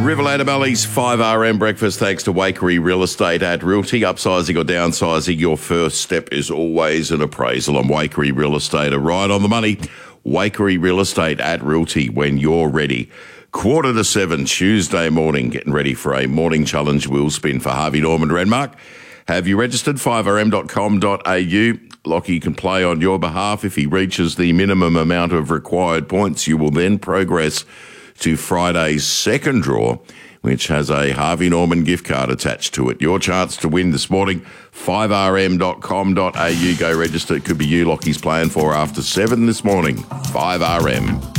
Riverland Valley's 5RM breakfast thanks to Wakery Real Estate at Realty. Upsizing or downsizing, your first step is always an appraisal. On Wakery Real Estate, a right on the money. Wakery Real Estate at Realty when you're ready. 6:45 Tuesday morning, getting ready for a morning challenge wheel spin for Harvey Norman Renmark. Have you registered? 5rm.com.au. Lockie can play on your behalf. If he reaches the minimum amount of required points, you will then progress to Friday's second draw, which has a Harvey Norman gift card attached to it. Your chance to win this morning, 5rm.com.au. Go register. It could be you Lockie's playing for after 7 this morning. 5RM.